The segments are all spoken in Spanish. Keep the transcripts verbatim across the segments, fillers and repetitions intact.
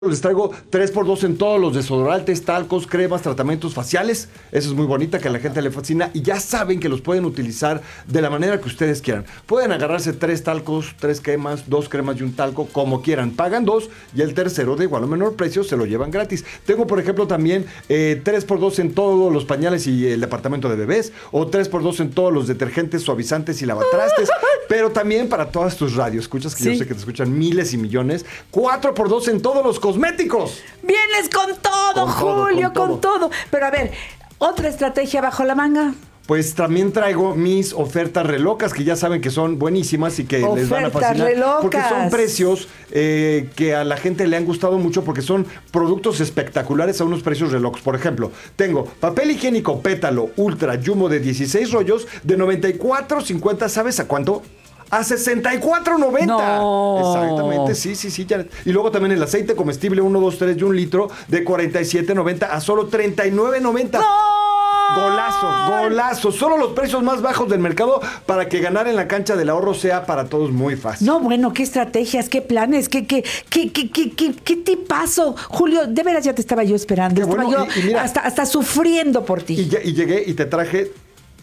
Les traigo tres por dos en todos los desodorantes, talcos, cremas, tratamientos faciales. Eso es muy bonita, que a la gente le fascina. Y ya saben que los pueden utilizar de la manera que ustedes quieran. Pueden agarrarse tres talcos, tres cremas, dos cremas y un talco, como quieran. Pagan dos y el tercero de igual o menor precio se lo llevan gratis. Tengo, por ejemplo, también eh, tres por dos en todos los pañales y el departamento de bebés. O tres por dos en todos los detergentes, suavizantes y lavatrastes. Pero también para todas tus radioescuchas, que sí, yo sé que te escuchan miles y millones. cuatro por dos en todos los cosméticos. Vienes con todo, con Julio, todo, con, todo. con todo. Pero a ver, otra estrategia bajo la manga. Pues también traigo mis ofertas relocas, que ya saben que son buenísimas y que ofertas les van a fascinar. Relocas. Porque son precios eh, que a la gente le han gustado mucho, porque son productos espectaculares a unos precios relocos. Por ejemplo, tengo papel higiénico Pétalo Ultra Jumbo de dieciséis rollos de noventa y cuatro cincuenta. ¿Sabes a cuánto? A sesenta y cuatro noventa. No. Exactamente, sí, sí, sí. Ya. Y luego también el aceite comestible uno, dos, tres de un litro de cuarenta y siete noventa a solo treinta y nueve noventa. ¡No! Golazo, golazo. Solo los precios más bajos del mercado para que ganar en la cancha del ahorro sea para todos muy fácil. No, bueno, qué estrategias, qué planes, qué, qué, qué, qué, qué, qué, qué tipazo. Julio, de veras ya te estaba yo esperando. Qué estaba bueno, yo y, y mira, hasta, hasta sufriendo por ti. Y, ya, y llegué y te traje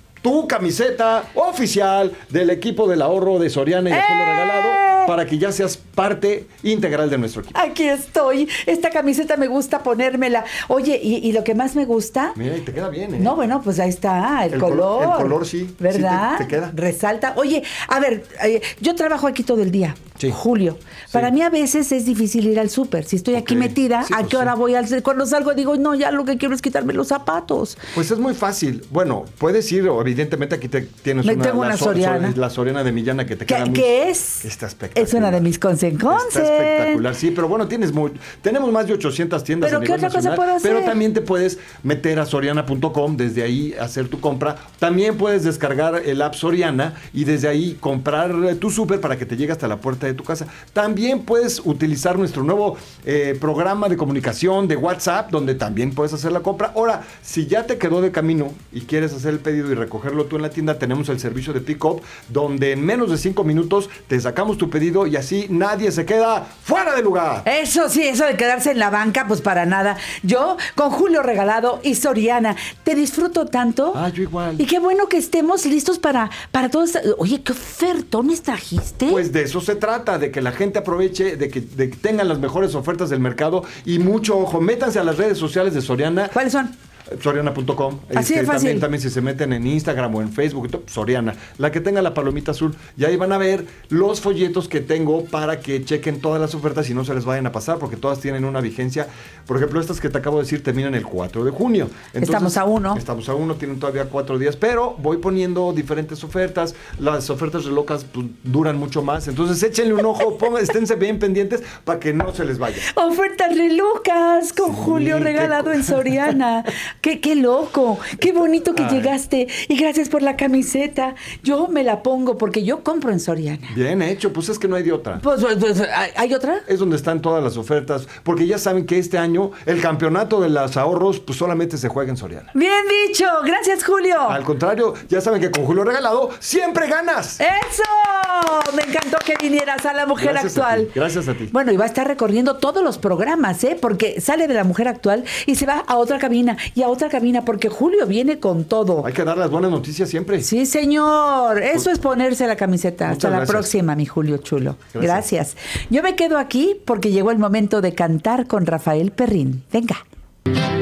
tu camiseta oficial del equipo del ahorro de Soriana y de Julio Regalado, para que ya seas parte integral de nuestro equipo. Aquí estoy. Esta camiseta me gusta ponérmela. Oye, y, y lo que más me gusta... Mira, y te queda bien, ¿eh? No, bueno, pues ahí está, el, el color. color. El color, sí. ¿Verdad? Sí, te, te queda. Resalta. Oye, a ver, eh, yo trabajo aquí todo el día. Sí. Julio. Sí. Para mí a veces es difícil ir al súper. Si estoy aquí okay. metida, sí, ¿a pues qué hora sí. voy al... Cuando salgo digo, no, ya lo que quiero es quitarme los zapatos. Pues es muy fácil. Bueno, puedes ir, evidentemente aquí te tienes Me una... tengo una la Soriana. So, la Soriana de Millana que te ¿Qué, queda muy... ¿Qué es? Está espectacular. Es una de mis consecuencias. Está espectacular, sí, pero bueno, tienes muy, tenemos más de ochocientas tiendas. ¿Pero a qué nivel otra nacional, cosa puedo hacer? Pero también te puedes meter a soriana punto com, desde ahí hacer tu compra. También puedes descargar el app Soriana y desde ahí comprar tu súper para que te llegue hasta la puerta de tu casa. También puedes utilizar nuestro nuevo eh, programa de comunicación de WhatsApp, donde también puedes hacer la compra. Ahora, si ya te quedó de camino y quieres hacer el pedido y recogerlo tú en la tienda, tenemos el servicio de pick-up, donde en menos de cinco minutos te sacamos tu pedido y así nadie se queda fuera de lugar. Eso sí, eso de quedarse en la banca, pues para nada. Yo, con Julio Regalado y Soriana, te disfruto tanto. Ah, yo igual. Y qué bueno que estemos listos para, para todo esto. Oye, ¿qué ofertones trajiste? Pues de eso se trata, de que la gente aproveche, de que, de que tengan las mejores ofertas del mercado. Y mucho ojo, métanse a las redes sociales de Soriana. ¿Cuáles son? Soriana punto com. Así este, de fácil. También, también si se meten en Instagram o en Facebook, Soriana, la que tenga la palomita azul, y ahí van a ver los folletos que tengo para que chequen todas las ofertas y no se les vayan a pasar, porque todas tienen una vigencia. Por ejemplo, estas que te acabo de decir terminan el cuatro de junio. Entonces, estamos a uno. Estamos a uno, tienen todavía cuatro días, pero voy poniendo diferentes ofertas. Las ofertas relocas pues, duran mucho más. Entonces échenle un ojo, pongan, esténse bien pendientes para que no se les vaya. Ofertas relocas con sí, Julio Regalado qué... en Soriana. Qué, qué loco, qué bonito que Ay. llegaste. Y gracias por la camiseta. Yo me la pongo porque yo compro en Soriana. Bien hecho, pues es que no hay de otra. Pues, pues ¿hay otra? Es donde están todas las ofertas, porque ya saben que este año el campeonato de los ahorros pues solamente se juega en Soriana. Bien dicho, gracias Julio. Al contrario, ya saben que con Julio Regalado siempre ganas. ¡Eso! Me encantó que vinieras a La Mujer gracias Actual. A ti, gracias a ti. Bueno, y va a estar recorriendo todos los programas, ¿eh? Porque sale de La Mujer Actual y se va a otra cabina y a otra cabina, porque Julio viene con todo. Hay que dar las buenas noticias siempre. Sí, señor. Eso pues, es ponerse la camiseta. Hasta la próxima, mi Julio chulo. Gracias. gracias. Yo me quedo aquí porque llegó el momento de cantar con Rafael Perrín. Venga.